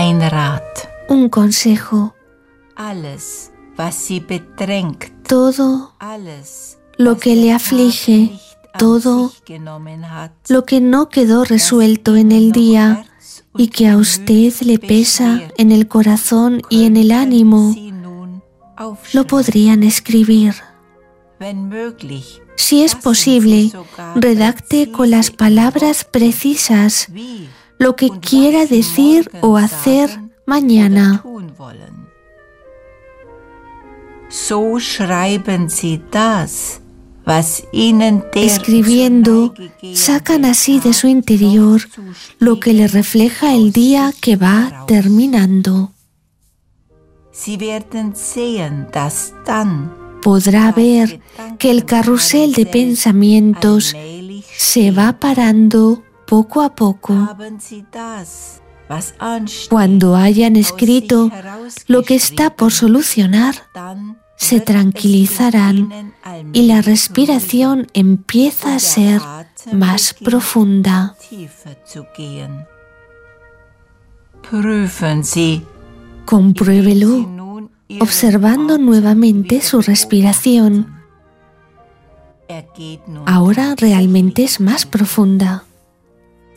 Ein Rat. Un consejo. Alles, was sie bedrängt, Todo alles, lo was que der le Tag aflige, nicht an todo sich genommen hat, lo que no quedó resuelto en el día y que a usted le pesa en el corazón y en el ánimo, lo podrían escribir. Si es posible, redacte con las palabras precisas lo que quiera decir o hacer mañana. So schreiben Sie das, was Ihnen der Escribiendo, sacan así de su interior lo que le refleja el día que va terminando. Sie werden sehen, dass dann Podrá ver que el carrusel de pensamientos se va parando poco a poco. Cuando hayan escrito lo que está por solucionar, se tranquilizarán y la respiración empieza a ser más profunda. Compruébelo, observando nuevamente su respiración. Ahora realmente es más profunda.